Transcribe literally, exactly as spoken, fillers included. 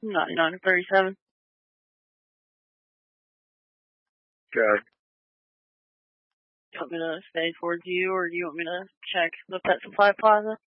ninety-nine thirty-seven. Good. Do you want me to stay towards you, or do you want me to check the Pet Supply Plaza?